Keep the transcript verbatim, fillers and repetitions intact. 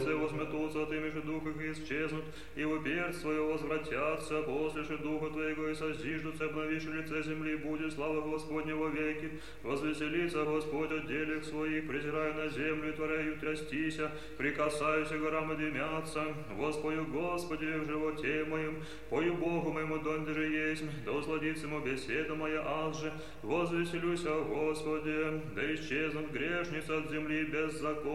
се возметутся от ими же дух их и исчезнут, и в перст свое возвратятся, после же духа Твоего и созиждутся, обновишь лице земли, будет слава Господня во веки. Возвеселится Господь от делек своих, презирая на землю, творяю трястися, прикасаюся горам и дымятся. Воспою Господи в животе моем, пою Богу моему, донде же есть, да усладится ему беседа моя, аз же, возвеселюся, Господи, да исчезнут грешницы от земли беззакония.